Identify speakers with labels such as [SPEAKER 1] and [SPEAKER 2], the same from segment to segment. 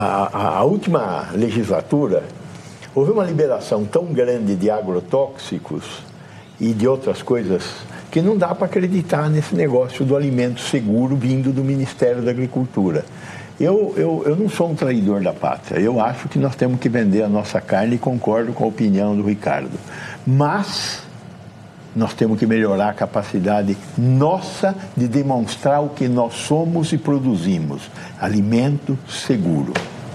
[SPEAKER 1] A última legislatura, houve uma liberação tão grande de agrotóxicos e de outras coisas que não dá para acreditar nesse negócio do alimento seguro vindo do Ministério da Agricultura. Eu não sou um traidor da pátria, eu acho que nós temos que vender a nossa carne e concordo com a opinião do Ricardo. Mas nós temos que melhorar a capacidade nossa de demonstrar o que nós somos e produzimos. Alimento seguro.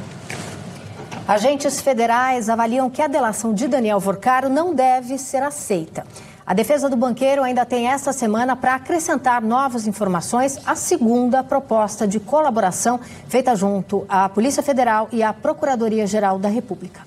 [SPEAKER 2] Agentes federais avaliam que a delação de Daniel Vorcaro não deve ser aceita. A defesa do banqueiro ainda tem esta semana para acrescentar novas informações à segunda proposta de colaboração feita junto à Polícia Federal e à Procuradoria-Geral da República.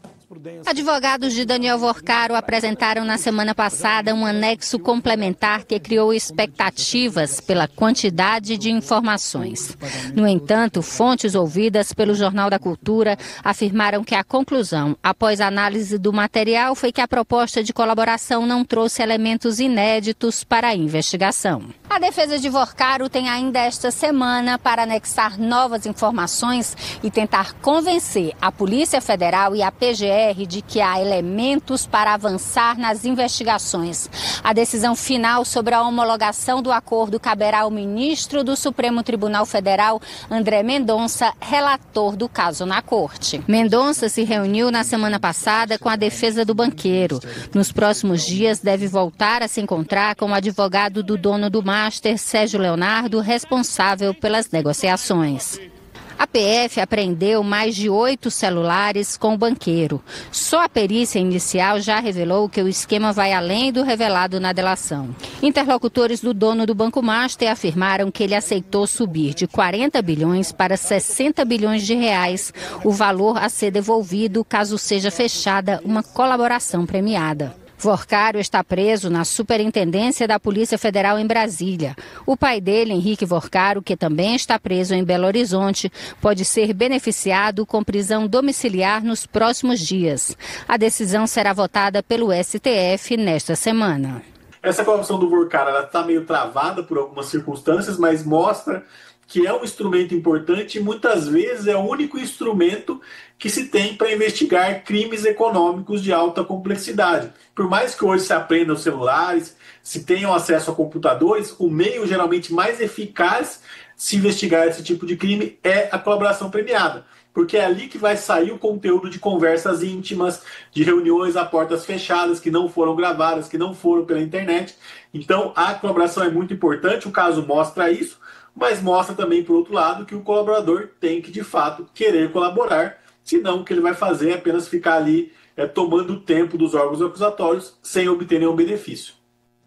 [SPEAKER 3] Advogados de Daniel Vorcaro apresentaram na semana passada um anexo complementar que criou expectativas pela quantidade de informações. No entanto, fontes ouvidas pelo Jornal da Cultura afirmaram que a conclusão, após análise do material, foi que a proposta de colaboração não trouxe elementos inéditos para a investigação. A defesa de Vorcaro tem ainda esta semana para anexar novas informações e tentar convencer a Polícia Federal e a PGR de que há elementos para avançar nas investigações. A decisão final sobre a homologação do acordo caberá ao ministro do Supremo Tribunal Federal, André Mendonça, relator do caso na corte. Mendonça se reuniu na semana passada com a defesa do banqueiro. Nos próximos dias deve voltar a se encontrar com o advogado do dono do Master, Sérgio Leonardo, responsável pelas negociações. A PF apreendeu mais de 8 celulares com o banqueiro. Só a perícia inicial já revelou que o esquema vai além do revelado na delação. Interlocutores do dono do Banco Master afirmaram que ele aceitou subir de 40 bilhões para 60 bilhões de reais, o valor a ser devolvido caso seja fechada uma colaboração premiada. Vorcaro está preso na Superintendência da Polícia Federal em Brasília. O pai dele, Henrique Vorcaro, que também está preso em Belo Horizonte, pode ser beneficiado com prisão domiciliar nos próximos dias. A decisão será votada pelo STF nesta semana.
[SPEAKER 4] Essa colaboração do Vorcaro está meio travada por algumas circunstâncias, mas mostra que é um instrumento importante e muitas vezes é o único instrumento que se tem para investigar crimes econômicos de alta complexidade. Por mais que hoje se aprendam celulares, se tenham acesso a computadores, o meio geralmente mais eficaz de se investigar esse tipo de crime é a colaboração premiada, porque é ali que vai sair o conteúdo de conversas íntimas, de reuniões a portas fechadas, que não foram gravadas, que não foram pela internet. Então a colaboração é muito importante, o caso mostra isso, mas mostra também, por outro lado, que o colaborador tem que, de fato, querer colaborar, senão o que ele vai fazer é apenas ficar ali tomando o tempo dos órgãos acusatórios sem obter nenhum benefício.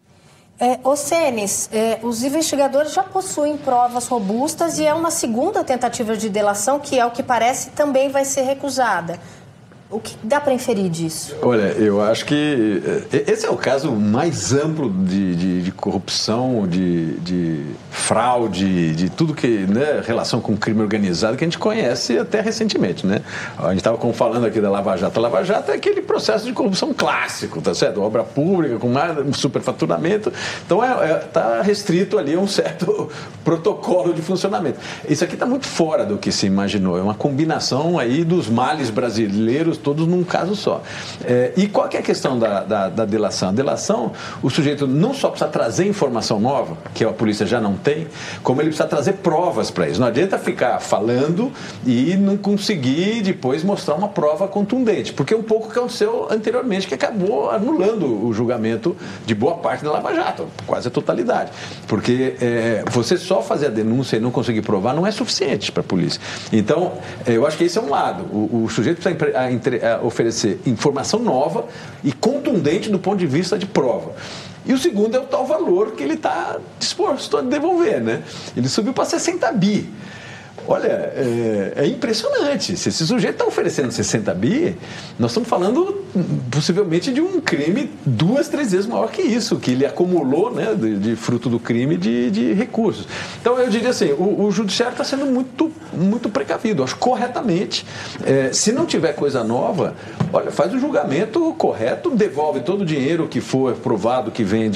[SPEAKER 2] Senes, os investigadores já possuem provas robustas e é uma segunda tentativa de delação que, ao que parece, também vai ser recusada. O que dá para inferir disso?
[SPEAKER 5] Olha, eu acho que esse é o caso mais amplo de corrupção, de fraude, de tudo que, né, relação com crime organizado que a gente conhece até recentemente, né? A gente estava falando aqui da Lava Jato. A Lava Jato é aquele processo de corrupção clássico, tá certo? Obra pública com um superfaturamento. Então, está restrito ali a um certo protocolo de funcionamento. Isso aqui está muito fora do que se imaginou. É uma combinação aí dos males brasileiros todos num caso só. E qual que é a questão da delação? A delação, o sujeito não só precisa trazer informação nova, que a polícia já não tem, como ele precisa trazer provas para isso. Não adianta ficar falando e não conseguir depois mostrar uma prova contundente, porque um pouco que aconteceu anteriormente, que acabou anulando o julgamento de boa parte da Lava Jato, quase a totalidade. Porque você só fazer a denúncia e não conseguir provar não é suficiente para a polícia. Então, eu acho que esse é um lado. O sujeito precisa oferecer informação nova e contundente do ponto de vista de prova. E o segundo é o tal valor que ele está disposto a devolver, né? Ele subiu para 60 bi. Olha, é impressionante. Se esse sujeito está oferecendo 60 bi, nós estamos falando possivelmente de um crime 2, 3 vezes maior que isso, que ele acumulou, né, de fruto do crime de recursos. Então, eu diria assim, o judiciário está sendo muito precavido, acho corretamente. Se não tiver coisa nova, olha, faz o julgamento correto, devolve todo o dinheiro que for provado que vem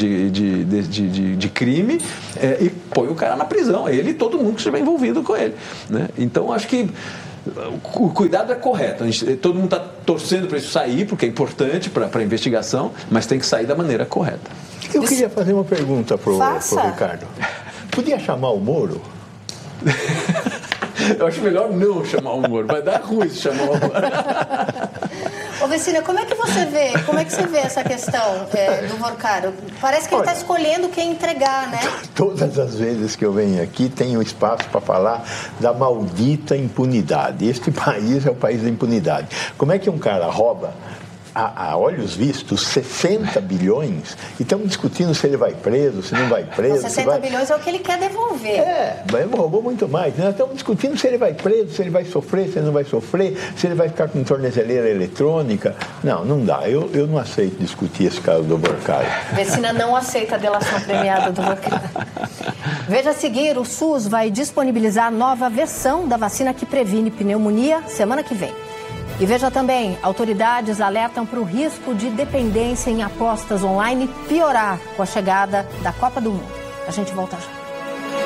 [SPEAKER 5] de crime e põe o cara na prisão, ele e todo mundo que estiver envolvido com ele. Né? Então, acho que o cuidado é correto. Todo mundo está torcendo para isso sair, porque é importante para a investigação, mas tem que sair da maneira correta.
[SPEAKER 1] Eu queria fazer uma pergunta para o Ricardo. Podia chamar o Moro?
[SPEAKER 5] Eu acho melhor não chamar o Moro. Vai dar ruim se chamar o Moro.
[SPEAKER 2] Ô, Vecina, como é que você vê essa questão do Vorcaro? Parece que ele está escolhendo quem entregar, né?
[SPEAKER 1] Todas as vezes que eu venho aqui, tenho espaço para falar da maldita impunidade. Este país é o país da impunidade. Como é que um cara rouba, a olhos vistos, 60 bilhões e estamos discutindo se ele vai preso, se não vai preso.
[SPEAKER 2] 60 bilhões é o que ele quer devolver.
[SPEAKER 1] Mas roubou muito mais. Nós estamos discutindo se ele vai preso, se ele vai sofrer, se ele não vai sofrer, se ele vai ficar com tornezeleira eletrônica. Não dá. Eu não aceito discutir esse caso do Vorcaro.
[SPEAKER 2] Vecina não aceita a delação premiada do Vorcaro. Veja a seguir, o SUS vai disponibilizar nova versão da vacina que previne pneumonia semana que vem. E veja também, autoridades alertam para o risco de dependência em apostas online piorar com a chegada da Copa do Mundo. A gente volta já.